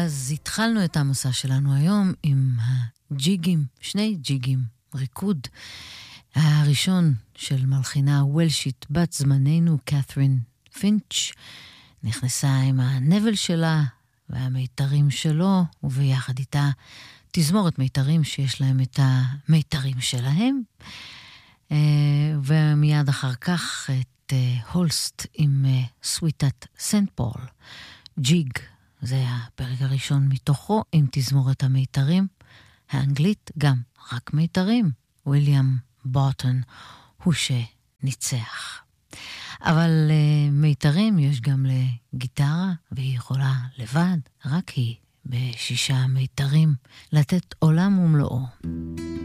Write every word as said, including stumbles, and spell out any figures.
אז התחלנו את המסע שלנו היום עם הג'יגים, שני ג'יגים, ריקוד. הראשון של מלחינה וולשית בת זמננו, קת'רין פינץ', נכנסה עם הנבל שלה והמיתרים שלו, וביחד איתה תזמורת מיתרים שיש להם את המיתרים שלהם. ומיד אחר כך את הולסט עם סוויטת סנט פול. ג'יג, זה הפרק הראשון מתוכו עם תזמורת המיתרים. האנגלית גם רק מיתרים. וויליאם בוטון הוא שניצח. אבל uh, מיתרים יש גם לגיטרה, והיא יכולה לבד, רק היא, בשישה מיתרים, לתת עולם ומלואו.